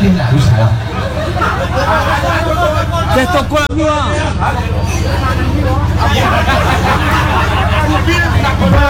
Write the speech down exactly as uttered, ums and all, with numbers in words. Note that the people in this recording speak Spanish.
你们俩是谁啊？ 在做官吗？